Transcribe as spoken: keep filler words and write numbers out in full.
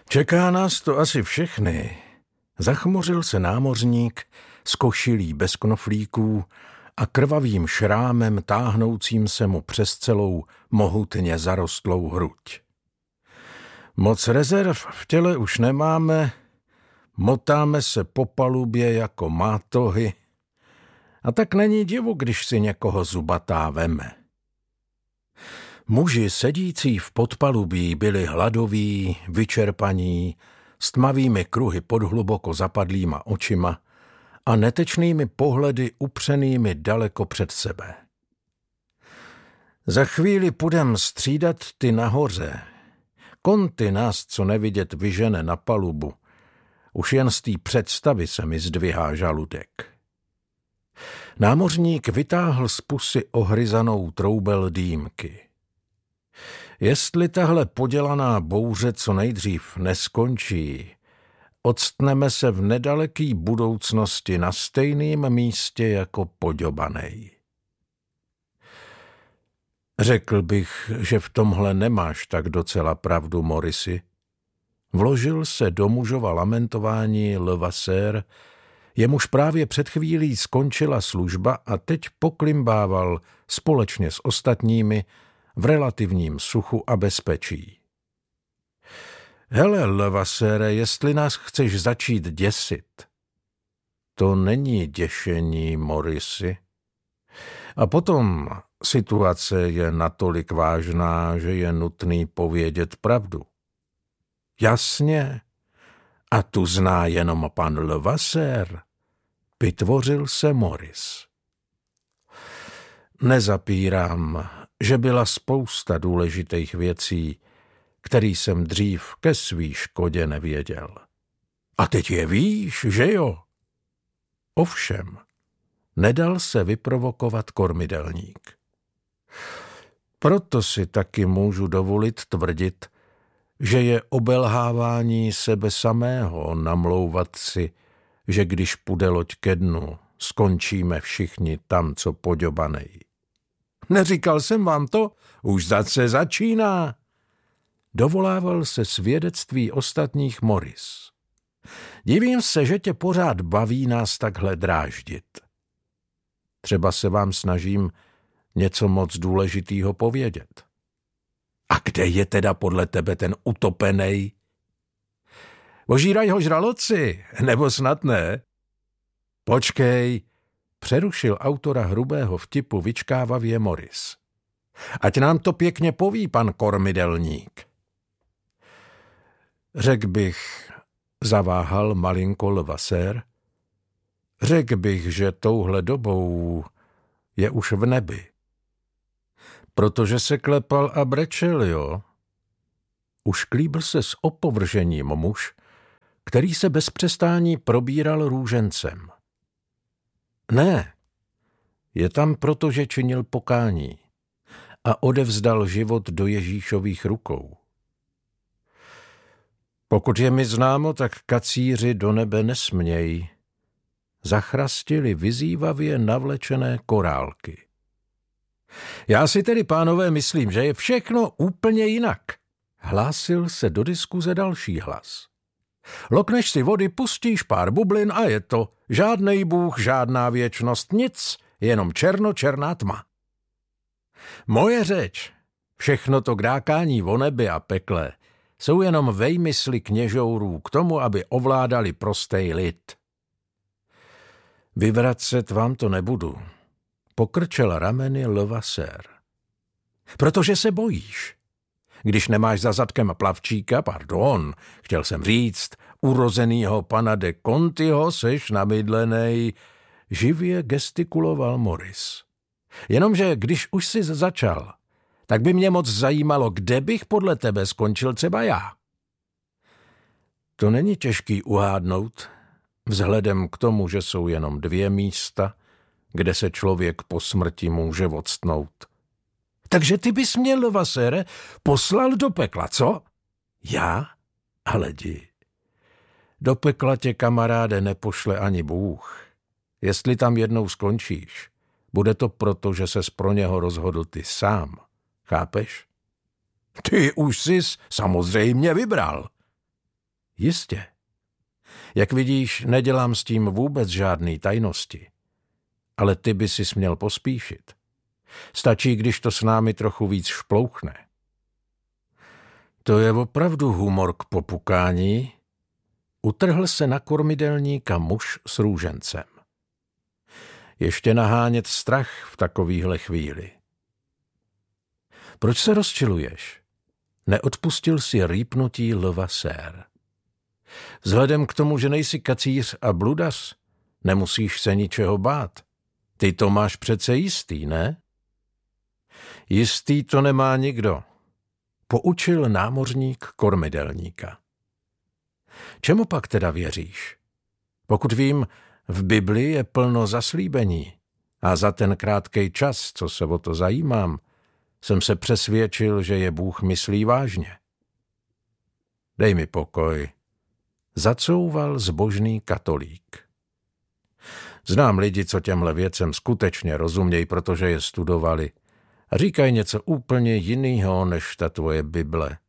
Čeká nás to asi všechny. Zachmořil se námořník s košilí bez knoflíků a krvavým šrámem táhnoucím se mu přes celou mohutně zarostlou hruď. Moc rezerv v těle už nemáme, motáme se po palubě jako mátohy a tak není divu, když si někoho zubatá veme. Muži sedící v podpalubí byli hladoví, vyčerpaní, s tmavými kruhy pod hluboko zapadlýma očima a netečnými pohledy upřenými daleko před sebe. Za chvíli půjdem střídat ty nahoře. Konty nás, co nevidět, vyžene na palubu. Už jen z té představy se mi zdvihá žaludek. Námořník vytáhl z pusy ohryzanou troubel dýmky. Jestli tahle podělaná bouře co nejdřív neskončí, odstneme se v nedaleký budoucnosti na stejném místě jako poďobanej. Řekl bych, že v tomhle nemáš tak docela pravdu, Morrissy. Vložil se do mužova lamentování Levasseur, jemuž právě před chvílí skončila služba a teď poklimbával společně s ostatními v relativním suchu a bezpečí. Hele, Levasseur, jestli nás chceš začít děsit. To není děšení, Morrissy. A potom situace je natolik vážná, že je nutný povědět pravdu. Jasně, a tu zná jenom pan Levasseur, vytvořil se Morris. Nezapírám, že byla spousta důležitých věcí, který jsem dřív ke svý škodě nevěděl. A teď je víš, že jo? Ovšem, nedal se vyprovokovat kormidelník. Proto si taky můžu dovolit tvrdit, že je obelhávání sebe samého namlouvat si, že když půjde loď ke dnu, skončíme všichni tam, co poďobanej. Neříkal jsem vám to? Už zase začíná. Dovolával se svědectví ostatních Morris. Divím se, že tě pořád baví nás takhle dráždit. Třeba se vám snažím něco moc důležitýho povědět. A kde je teda podle tebe ten utopenej? Ožíraj ho žraloci, nebo snad ne? Počkej, přerušil autora hrubého vtipu vyčkávavě Morris. Ať nám to pěkně poví pan kormidelník. Řekl bych, zaváhal malinko Levasseur, řekl bych, že touhle dobou je už v nebi. Protože se klepal a brečel, jo? Už klíbl se s opovržením muž, který se bez přestání probíral růžencem. Ne, je tam proto, že činil pokání a odevzdal život do Ježíšových rukou. Pokud je mi známo, tak kacíři do nebe nesmějí. Zachrastili vyzývavě navlečené korálky. Já si tedy, pánové, myslím, že je všechno úplně jinak. Hlásil se do diskuze další hlas. Lokneš si vody, pustíš pár bublin a je to. Žádnej bůh, žádná věčnost, nic, jenom černo-černá tma. Moje řeč, všechno to krákání o nebi a pekle, jsou jenom vejmysly kněžourů k tomu, aby ovládali prostej lid. Vyvracet vám to nebudu, pokrčel rameny Levasseur. Protože se bojíš. Když nemáš za zadkem plavčíka, pardon, chtěl jsem říct, urozenýho pana de Contiho seš namydlenej, živě gestikuloval Morris. Jenomže když už jsi začal, tak by mě moc zajímalo, kde bych podle tebe skončil třeba já. To není těžký uhádnout, vzhledem k tomu, že jsou jenom dvě místa, kde se člověk po smrti může odstnout. Takže ty bys mě, Levasseur, poslal do pekla, co? Já? Ale jdi. Do pekla tě, kamaráde, nepošle ani Bůh. Jestli tam jednou skončíš, bude to proto, že ses pro něho rozhodl ty sám. Chápeš? Ty už sis samozřejmě vybral. Jistě. Jak vidíš, nedělám s tím vůbec žádný tajnosti. Ale ty by si směl pospíšit. Stačí, když to s námi trochu víc šplouchne. To je opravdu humor k popukání. Utrhl se na kormidelníka muž s růžencem. Ještě nahánět strach v takovýhle chvíli. Proč se rozčiluješ? Neodpustil si rýpnutí Levasseur. Vzhledem k tomu, že nejsi kacíř a bludař, nemusíš se ničeho bát. Ty to máš přece jistý, ne? Jistý to nemá nikdo. Poučil námořník kormidelníka. Čemu pak teda věříš? Pokud vím, v Bibli je plno zaslíbení a za ten krátkej čas, co se o to zajímám, jsem se přesvědčil, že je Bůh myslí vážně. Dej mi pokoj, zacouval zbožný katolík. Znám lidi, co těmhle věcem skutečně rozumějí, protože je studovali a říkají něco úplně jinýho než ta tvoje Bible.